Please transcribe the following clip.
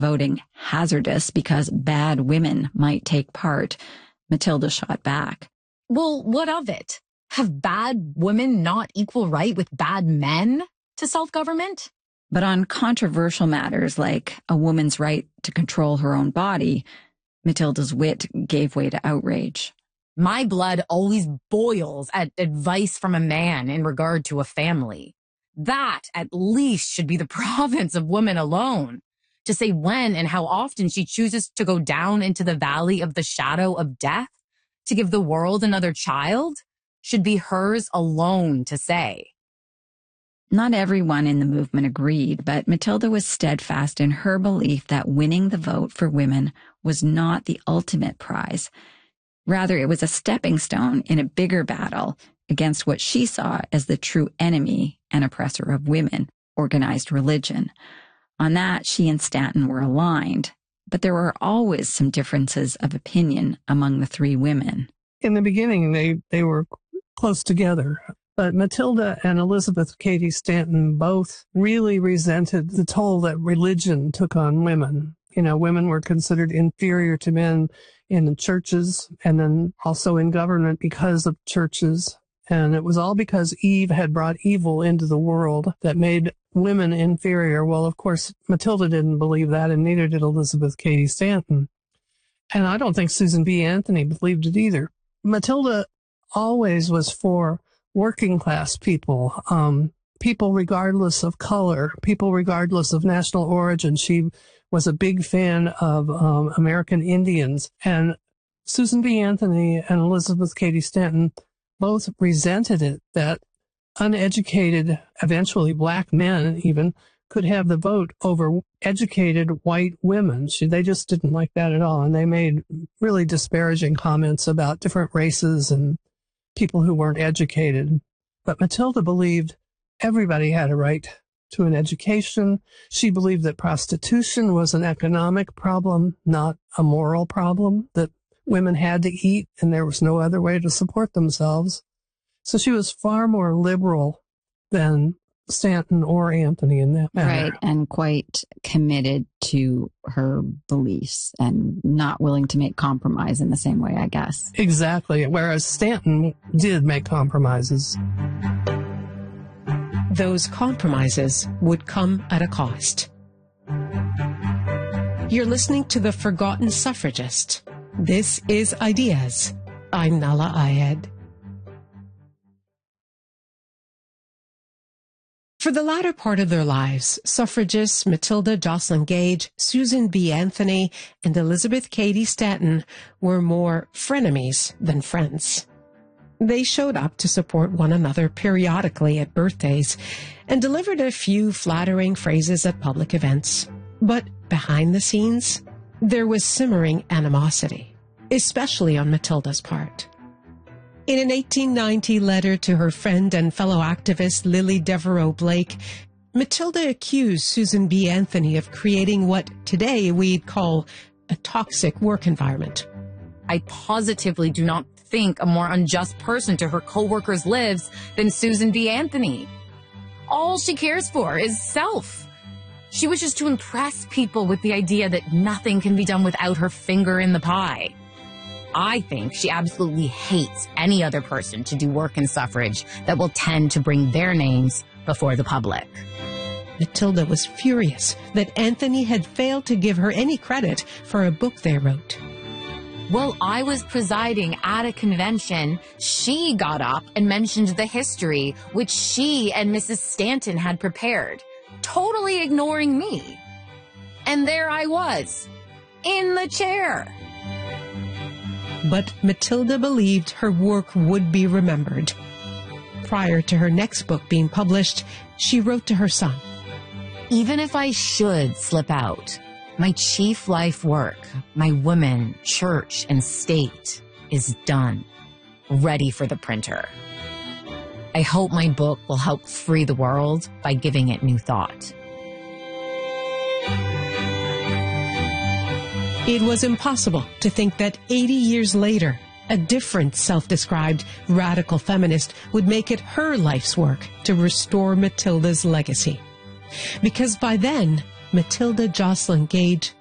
voting hazardous because bad women might take part, Matilda shot back. Well, what of it? Have bad women not equal right with bad men to self-government? But on controversial matters like a woman's right to control her own body, Matilda's wit gave way to outrage. My blood always boils at advice from a man in regard to a family. That, at least, should be the province of women alone. To say when and how often she chooses to go down into the valley of the shadow of death, to give the world another child, should be hers alone to say. Not everyone in the movement agreed, but Matilda was steadfast in her belief that winning the vote for women was not the ultimate prize. Rather, it was a stepping stone in a bigger battle against what she saw as the true enemy and oppressor of women, organized religion. On that, she and Stanton were aligned, but there were always some differences of opinion among the three women. In the beginning, they were close together, but Matilda and Elizabeth Cady Stanton both really resented the toll that religion took on women. You know, women were considered inferior to men in the churches and then also in government because of churches. And it was all because Eve had brought evil into the world that made women inferior. Well, of course, Matilda didn't believe that, and neither did Elizabeth Cady Stanton. And I don't think Susan B. Anthony believed it either. Matilda always was for working class people, people regardless of color, people regardless of national origin. She was a big fan of American Indians. And Susan B. Anthony and Elizabeth Cady Stanton both resented it that uneducated, eventually black men even, could have the vote over educated white women. They just didn't like that at all. And they made really disparaging comments about different races and people who weren't educated. But Matilda believed everybody had a right to an education. She believed that prostitution was an economic problem, not a moral problem, that women had to eat and there was no other way to support themselves. So she was far more liberal than Stanton or Anthony in that matter. Right, and quite committed to her beliefs and not willing to make compromise in the same way, I guess. Exactly, whereas Stanton did make compromises. Those compromises would come at a cost. You're listening to The Forgotten Suffragist. This is Ideas. I'm Nahlah Ayed. For the latter part of their lives, suffragists Matilda Joslyn Gage, Susan B. Anthony, and Elizabeth Cady Stanton were more frenemies than friends. They showed up to support one another periodically at birthdays and delivered a few flattering phrases at public events. But behind the scenes, there was simmering animosity, especially on Matilda's part. In an 1890 letter to her friend and fellow activist Lily Devereux Blake, Matilda accused Susan B. Anthony of creating what today we'd call a toxic work environment. I positively do not think a more unjust person to her co-workers lives than Susan B. Anthony. All she cares for is self. She wishes to impress people with the idea that nothing can be done without her finger in the pie. I think she absolutely hates any other person to do work in suffrage that will tend to bring their names before the public. Matilda was furious that Anthony had failed to give her any credit for a book they wrote. While I was presiding at a convention, she got up and mentioned the history which she and Mrs. Stanton had prepared, totally ignoring me. And there I was, in the chair. But Matilda believed her work would be remembered. Prior to her next book being published, she wrote to her son, "Even if I should slip out, my chief life work, my women, church, and state is done, ready for the printer. I hope my book will help free the world by giving it new thought." It was impossible to think that 80 years later, a different self-described radical feminist would make it her life's work to restore Matilda's legacy. Because by then, Matilda Joslyn Gage